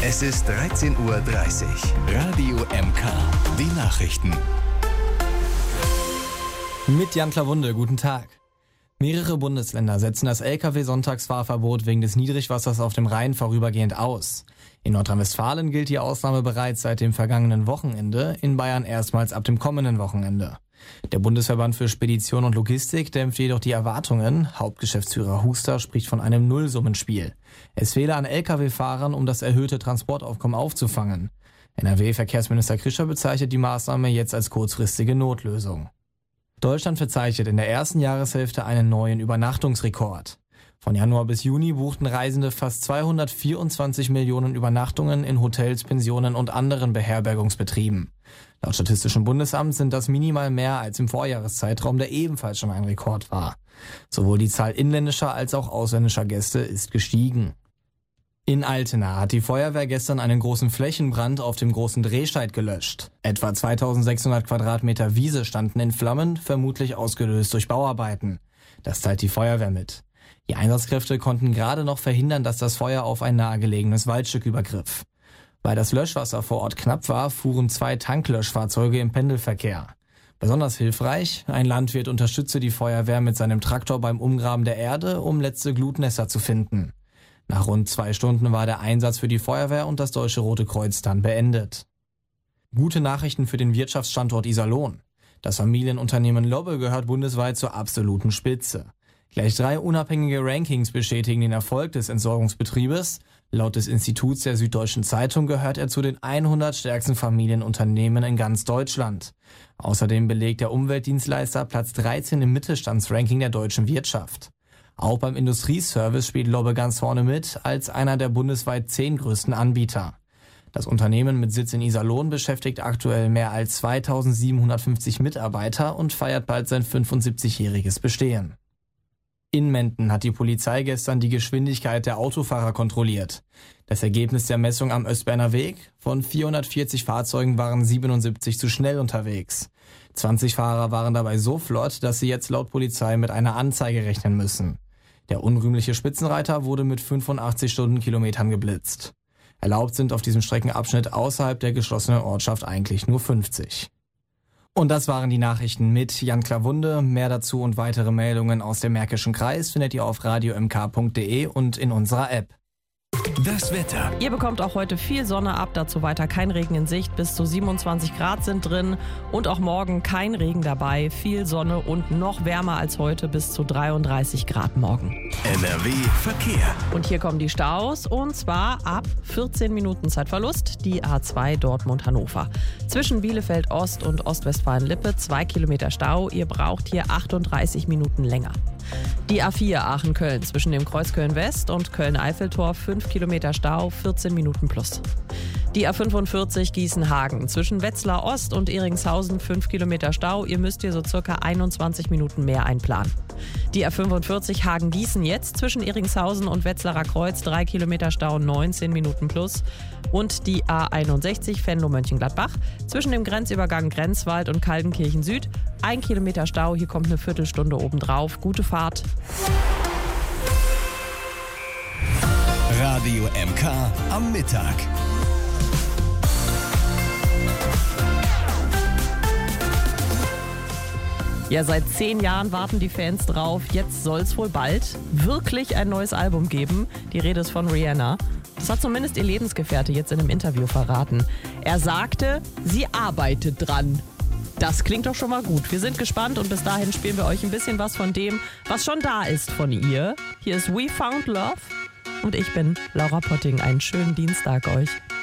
Es ist 13:30 Uhr. Radio MK. Die Nachrichten. Mit Jan Klawunde, guten Tag. Mehrere Bundesländer setzen das Lkw-Sonntagsfahrverbot wegen des Niedrigwassers auf dem Rhein vorübergehend aus. In Nordrhein-Westfalen gilt die Ausnahme bereits seit dem vergangenen Wochenende, in Bayern erstmals ab dem kommenden Wochenende. Der Bundesverband für Spedition und Logistik dämpft jedoch die Erwartungen. Hauptgeschäftsführer Huster spricht von einem Nullsummenspiel. Es fehle an Lkw-Fahrern, um das erhöhte Transportaufkommen aufzufangen. NRW-Verkehrsminister Krischer bezeichnet die Maßnahme jetzt als kurzfristige Notlösung. Deutschland verzeichnet in der ersten Jahreshälfte einen neuen Übernachtungsrekord. Von Januar bis Juni buchten Reisende fast 224 Millionen Übernachtungen in Hotels, Pensionen und anderen Beherbergungsbetrieben. Laut Statistischem Bundesamt sind das minimal mehr als im Vorjahreszeitraum, der ebenfalls schon ein Rekord war. Sowohl die Zahl inländischer als auch ausländischer Gäste ist gestiegen. In Altena hat die Feuerwehr gestern einen großen Flächenbrand auf dem Großen Drehscheid gelöscht. Etwa 2600 Quadratmeter Wiese standen in Flammen, vermutlich ausgelöst durch Bauarbeiten. Das teilt die Feuerwehr mit. Die Einsatzkräfte konnten gerade noch verhindern, dass das Feuer auf ein nahegelegenes Waldstück übergriff. Weil das Löschwasser vor Ort knapp war, fuhren 2 Tanklöschfahrzeuge im Pendelverkehr. Besonders hilfreich, ein Landwirt unterstützte die Feuerwehr mit seinem Traktor beim Umgraben der Erde, um letzte Glutnester zu finden. Nach rund 2 Stunden war der Einsatz für die Feuerwehr und das Deutsche Rote Kreuz dann beendet. Gute Nachrichten für den Wirtschaftsstandort Iserlohn. Das Familienunternehmen Lobbe gehört bundesweit zur absoluten Spitze. Gleich 3 unabhängige Rankings bestätigen den Erfolg des Entsorgungsbetriebes. Laut des Instituts der Süddeutschen Zeitung gehört er zu den 100 stärksten Familienunternehmen in ganz Deutschland. Außerdem belegt der Umweltdienstleister Platz 13 im Mittelstandsranking der deutschen Wirtschaft. Auch beim Industrieservice spielt Lobbe ganz vorne mit, als einer der bundesweit 10 größten Anbieter. Das Unternehmen mit Sitz in Iserlohn beschäftigt aktuell mehr als 2750 Mitarbeiter und feiert bald sein 75-jähriges Bestehen. In Menden hat die Polizei gestern die Geschwindigkeit der Autofahrer kontrolliert. Das Ergebnis der Messung am Östberner Weg: von 440 Fahrzeugen waren 77 zu schnell unterwegs. 20 Fahrer waren dabei so flott, dass sie jetzt laut Polizei mit einer Anzeige rechnen müssen. Der unrühmliche Spitzenreiter wurde mit 85 Stundenkilometern geblitzt. Erlaubt sind auf diesem Streckenabschnitt außerhalb der geschlossenen Ortschaft eigentlich nur 50. Und das waren die Nachrichten mit Jan Klawunde. Mehr dazu und weitere Meldungen aus dem Märkischen Kreis findet ihr auf radiomk.de und in unserer App. Das Wetter. Ihr bekommt auch heute viel Sonne ab, dazu weiter kein Regen in Sicht, bis zu 27 Grad sind drin und auch morgen kein Regen dabei, viel Sonne und noch wärmer als heute, bis zu 33 Grad morgen. NRW Verkehr. Und hier kommen die Staus und zwar ab 14 Minuten Zeitverlust, die A2 Dortmund-Hannover. Zwischen Bielefeld Ost und Ostwestfalen-Lippe 2 Kilometer Stau, ihr braucht hier 38 Minuten länger. Die A4 Aachen-Köln zwischen dem Kreuz Köln-West und Köln-Eiffeltor 5 Kilometer Stau, 14 Minuten plus. Die A45 Gießen-Hagen zwischen Wetzlar Ost und Eringshausen 5 Kilometer Stau, ihr müsst hier so circa 21 Minuten mehr einplanen. Die A45 Hagen-Gießen jetzt zwischen Eringshausen und Wetzlarer Kreuz 3 Kilometer Stau, 19 Minuten plus. Und die A61 Venlo-Mönchengladbach zwischen dem Grenzübergang Grenzwald und Kaldenkirchen Süd 1 Kilometer Stau, hier kommt eine Viertelstunde obendrauf. Gute Fahrt. Radio MK am Mittag. Ja, seit 10 Jahren warten die Fans drauf. Jetzt soll es wohl bald wirklich ein neues Album geben. Die Rede ist von Rihanna. Das hat zumindest ihr Lebensgefährte jetzt in einem Interview verraten. Er sagte, sie arbeitet dran. Das klingt doch schon mal gut. Wir sind gespannt und bis dahin spielen wir euch ein bisschen was von dem, was schon da ist von ihr. Hier ist We Found Love und ich bin Laura Potting. Einen schönen Dienstag euch.